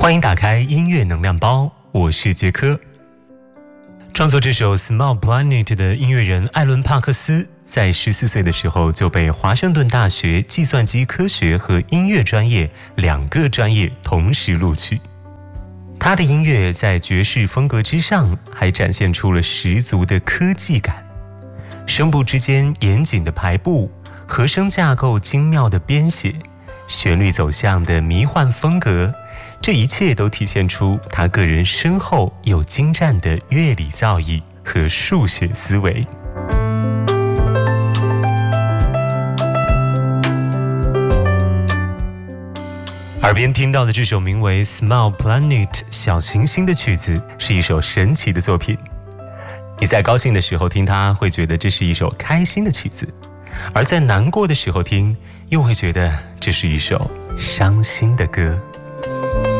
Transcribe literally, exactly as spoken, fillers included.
欢迎打开音乐能量包，我是杰科。创作这首 Small Planet 的音乐人艾伦帕克斯在十四岁的时候就被华盛顿大学计算机科学和音乐专业两个专业同时录取。他的音乐在爵士风格之上还展现出了十足的科技感，声部之间严谨的排布，和声架构精妙的编写，旋律走向的迷幻风格，这一切都体现出他个人深厚又精湛的乐理造诣和数学思维。耳边听到的这首名为 Small Planet 小行星的曲子，是一首神奇的作品。你在高兴的时候听它，会觉得这是一首开心的曲子，而在难过的时候听，又会觉得这是一首伤心的歌。